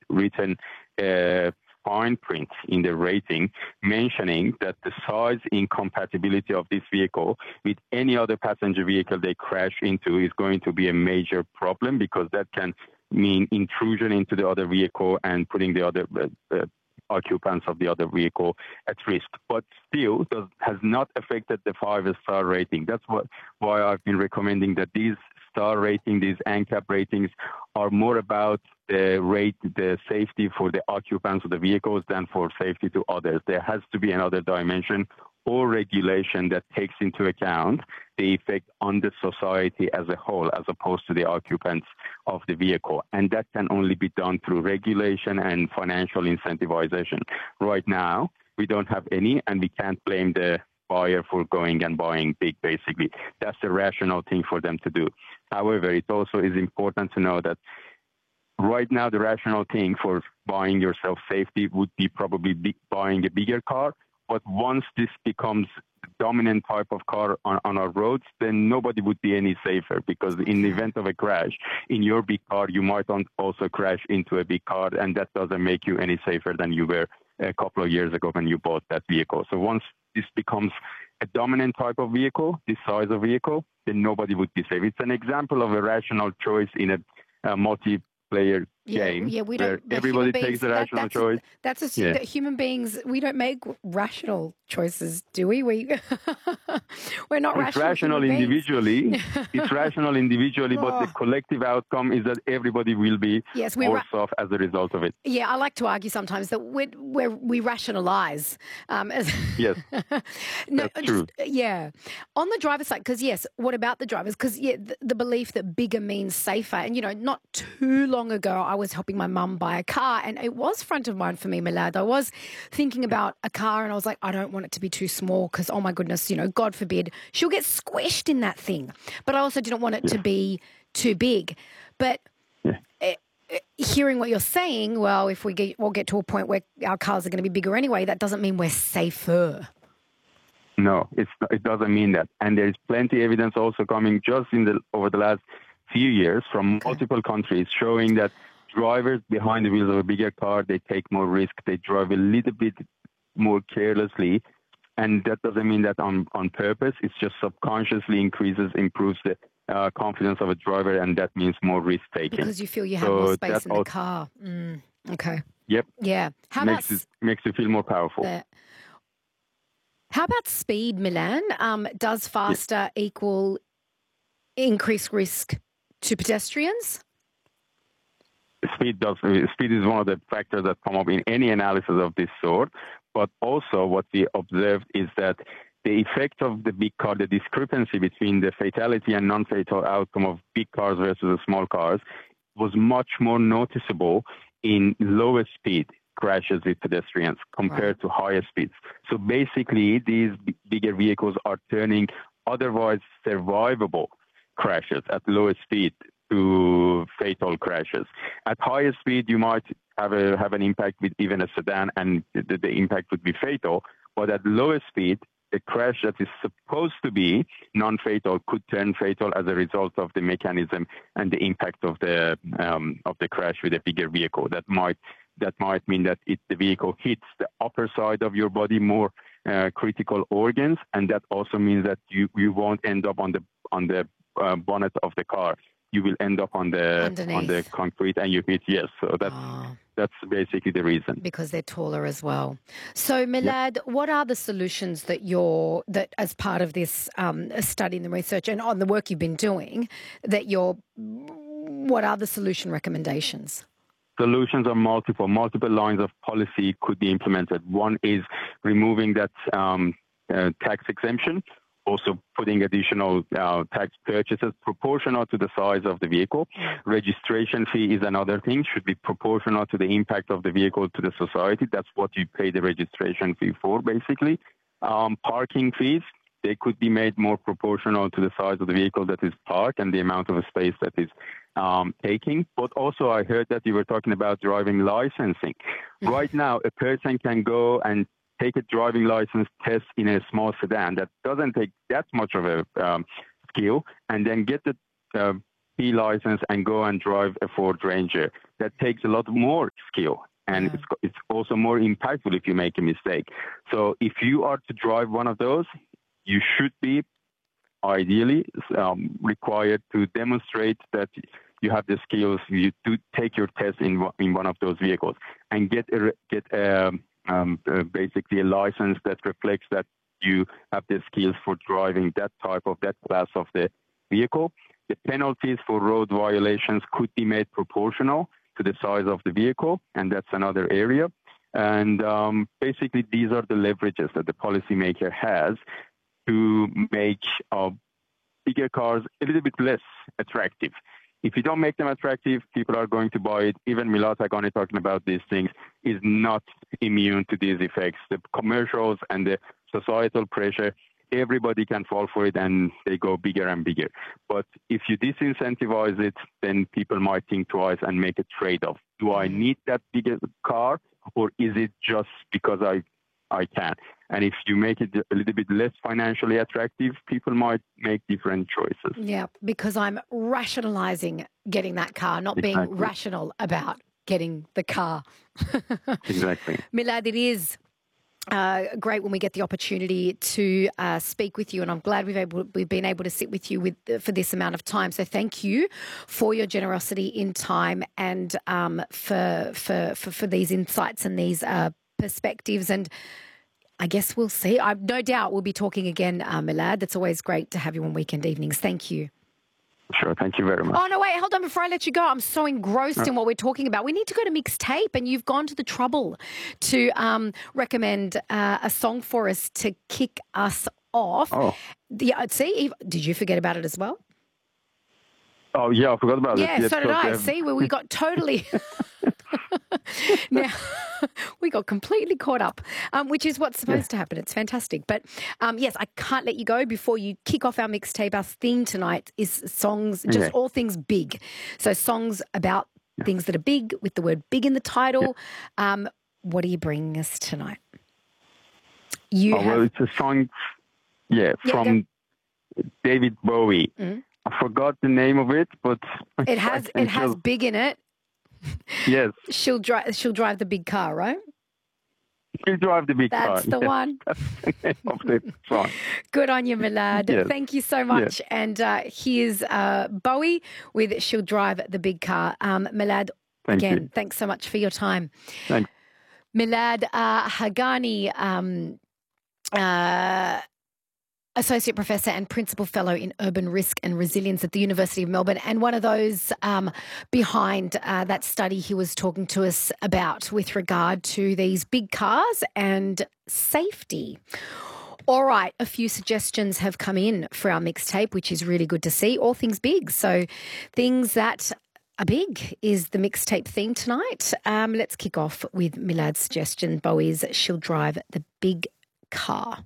written fine print in the rating mentioning that the size incompatibility of this vehicle with any other passenger vehicle they crash into is going to be a major problem, because that can mean intrusion into the other vehicle and putting the other occupants of the other vehicle at risk. But still has not affected the 5-star rating. That's why I've been recommending that these star rating, these ANCAP ratings, are more about the safety for the occupants of the vehicles than for safety to others. There has to be another dimension or regulation that takes into account the effect on the society as a whole, as opposed to the occupants of the vehicle. And that can only be done through regulation and financial incentivization. Right now, we don't have any, and we can't blame the buyer for going and buying big, basically. That's the rational thing for them to do. However, it also is important to know that right now, the rational thing for buying yourself safety would be probably buying a bigger car. But once this becomes the dominant type of car on our roads, then nobody would be any safer, because in the event of a crash, in your big car, you might also crash into a big car, and that doesn't make you any safer than you were a couple of years ago when you bought that vehicle. So once this becomes a dominant type of vehicle, this size of vehicle, then nobody would be safe. It's an example of a rational choice in a multiplayer game where everybody takes a rational choice. That's assumed that human beings, we don't make rational choices, do we? We're not rational. It's rational individually. It's rational individually, but the collective outcome is that everybody will be worse off as a result of it. Yeah, I like to argue sometimes that we rationalize. Yes, no, that's true. On the driver's side, because what about the drivers? Because the belief that bigger means safer, and not too long ago I was helping my mum buy a car, and it was front of mind for me, Milad. I was thinking about a car, and I was like, I don't want it to be too small, because, oh my goodness, God forbid, she'll get squished in that thing. But I also didn't want it to be too big. But hearing what you're saying, well, if we'll get to a point where our cars are going to be bigger anyway, that doesn't mean we're safer. No, it doesn't mean that. And there's plenty of evidence also coming just over the last few years from multiple countries showing that drivers behind the wheels of a bigger car, they take more risk, they drive a little bit more carelessly, and that doesn't mean that on purpose. It's just subconsciously improves the confidence of a driver, and that means more risk taking. Because you feel you have more space in the car. Okay. Yep. Yeah. Makes you feel more powerful. How about speed, Milan? Does faster equal increased risk to pedestrians? Speed is one of the factors that come up in any analysis of this sort. But also what we observed is that the effect of the big car, the discrepancy between the fatality and non-fatal outcome of big cars versus the small cars, was much more noticeable in lower speed crashes with pedestrians compared to higher speeds. So basically, these bigger vehicles are turning otherwise survivable crashes at lower speed to fatal crashes. At higher speed, you might have an impact with even a sedan, and the impact would be fatal. But at lower speed, a crash that is supposed to be non-fatal could turn fatal as a result of the mechanism and the impact of the crash with a bigger vehicle. That might mean that the vehicle hits the upper side of your body, more critical organs, and that also means that you won't end up on the bonnet of the car. You will end up on the concrete, and you hit. So that's basically the reason. Because they're taller as well. So Milad, what are the solutions that as part of this study and the research and on the work you've been doing, what are the solution recommendations? Solutions are multiple. Multiple lines of policy could be implemented. One is removing that tax exemption. Also putting additional tax purchases proportional to the size of the vehicle. Registration fee is another thing, should be proportional to the impact of the vehicle to the society. That's what you pay the registration fee for, basically. Parking fees, they could be made more proportional to the size of the vehicle that is parked and the amount of space that is taking. But also I heard that you were talking about driving licensing. Right now, a person can go and take a driving license test in a small sedan that doesn't take that much of a skill, and then get the B license and go and drive a Ford Ranger. That takes a lot more skill. And it's also more impactful if you make a mistake. So if you are to drive one of those, you should be ideally required to demonstrate that you have the skills. You do take your test in one of those vehicles and get basically a license that reflects that you have the skills for driving that class of the vehicle. The penalties for road violations could be made proportional to the size of the vehicle, and that's another area. And basically, these are the leverages that the policymaker has to make bigger cars a little bit less attractive. If you don't make them attractive, people are going to buy it. Even Milad Haghani talking about these things is not immune to these effects. The commercials and the societal pressure, everybody can fall for it and they go bigger and bigger. But if you disincentivize it, then people might think twice and make a trade-off. Do I need that bigger car, or is it just because I can? And if you make it a little bit less financially attractive, people might make different choices. Yeah, because I'm rationalizing getting that car, not being rational about getting the car. Exactly. Milad, it is great when we get the opportunity to speak with you, and I'm glad we've been able to sit with you for this amount of time. So thank you for your generosity in time and for these insights and these perspectives. And I guess we'll see. I've no doubt we'll be talking again, Milad. It's always great to have you on weekend evenings. Thank you. Sure, thank you very much. Oh, no, wait, hold on. Before I let you go, I'm so engrossed in what we're talking about. We need to go to Mixtape, and you've gone to the trouble to recommend a song for us to kick us off. Oh. Yeah, see, did you forget about it as well? Oh, yeah, I forgot about it. Yeah, so did I. See, we got totally... Now, we got completely caught up, which is what's supposed to happen. It's fantastic. But yes, I can't let you go before you kick off our mixtape. Our theme tonight is songs, just all things big. So songs about things that are big with the word big in the title. What are you bringing us tonight? Well, it's a song, from David Bowie. I forgot the name of it, but it has big in it. Yes. She'll drive the big car, right? She'll drive the big car. That's the one. That's the name of the song. Good on you, Milad. Yes. Thank you so much. Yes. And here's Bowie with She'll Drive the Big Car. Milad, thanks so much for your time. Thanks. Milad Haghani, Associate Professor and Principal Fellow in Urban Risk and Resilience at the University of Melbourne, and one of those behind that study he was talking to us about with regard to these big cars and safety. All right, a few suggestions have come in for our mixtape, which is really good to see. All things big. So things that are big is the mixtape theme tonight. Let's kick off with Milad's suggestion, Bowie's She'll Drive the Big Car.